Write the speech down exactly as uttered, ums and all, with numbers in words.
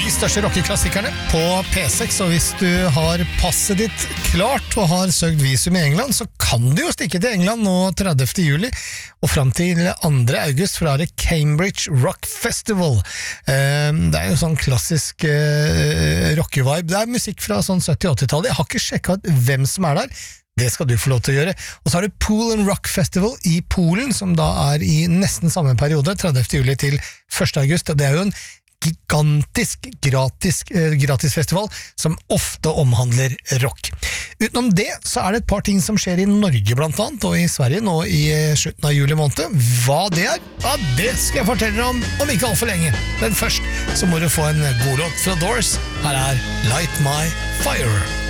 de største rockeklassikerne på P seks, og hvis du har passet ditt klart og har søkt visum i England, så kan du jo stikke til England nå tredivte juli, og frem til andre august, for da er det Cambridge Rock Festival. Det er jo sånn klassisk rockevibe. Det er musikk fra sånn sytti-åtti-tallet. Jeg har ikke sjekket ut hvem som er der. Det skal du få lov til å gjøre. Og så er det Pool and Rock Festival i Polen, som da er i nesten samme periode, tredivte juli til første august. Det er jo en gigantisk gratis, eh, gratisfestival som ofte omhandler rock. Utenom det så er det et par ting som skjer i Norge blant annet, og i Sverige nå i slutten av juli måned. Hva det er? Ja, det skal jeg fortelle om om ikke alt for lenge. Men først så må du få en god låt fra Doors. Her er Light My Fire.